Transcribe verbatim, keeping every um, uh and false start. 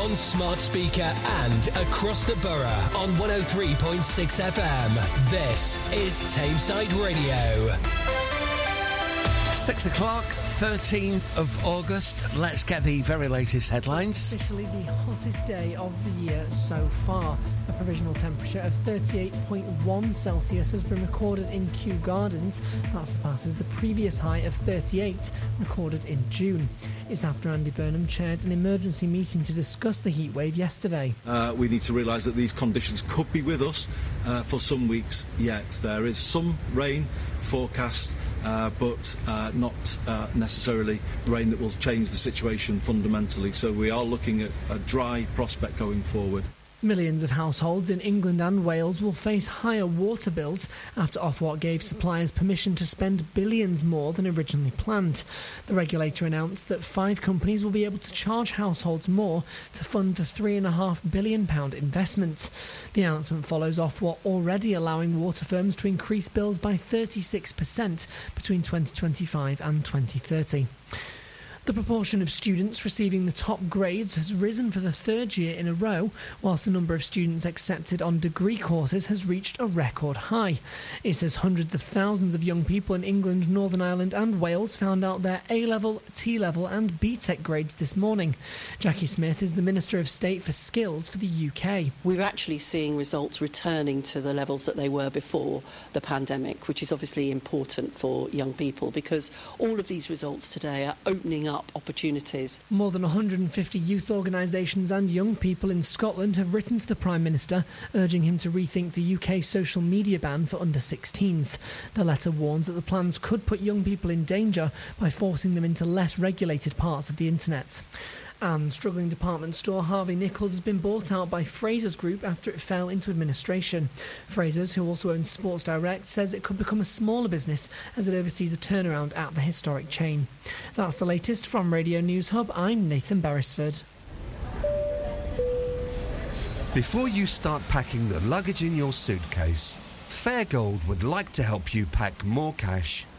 on smart speaker and across the borough on one oh three point six F M. This is Tameside Radio. Six o'clock, thirteenth of August. Let's get the very latest headlines. Officially the hottest day of the year so far. A provisional temperature of thirty-eight point one Celsius has been recorded in Kew Gardens. That surpasses the previous high of thirty-eight recorded in June. It's after Andy Burnham chaired an emergency meeting to discuss the heatwave yesterday. Uh, we need to realise that these conditions could be with us uh, for some weeks yet. There is some rain forecast, Uh, but uh, not uh, necessarily rain that will change the situation fundamentally. So we are looking at a dry prospect going forward. Millions of households in England and Wales will face higher water bills after Ofwat gave suppliers permission to spend billions more than originally planned. The regulator announced that five companies will be able to charge households more to fund the three point five billion pounds investment. The announcement follows Ofwat already allowing water firms to increase bills by thirty-six percent between twenty twenty-five and twenty thirty. The proportion of students receiving the top grades has risen for the third year in a row, whilst the number of students accepted on degree courses has reached a record high. It says hundreds of thousands of young people in England, Northern Ireland and Wales found out their A-level, T-level and B TEC grades this morning. Jackie Smith is the Minister of State for Skills for the U K. We're actually seeing results returning to the levels that they were before the pandemic, which is obviously important for young people because all of these results today are opening up opportunities. More than one hundred fifty youth organisations and young people in Scotland have written to the Prime Minister urging him to rethink the U K social media ban for under sixteens. The letter warns that the plans could put young people in danger by forcing them into less regulated parts of the internet. And struggling department store Harvey Nichols has been bought out by Frasers Group after it fell into administration. Frasers, who also owns Sports Direct, says it could become a smaller business as it oversees a turnaround at the historic chain. That's the latest from Radio News Hub. I'm Nathan Beresford. Before you start packing the luggage in your suitcase, Fairgold would like to help you pack more cash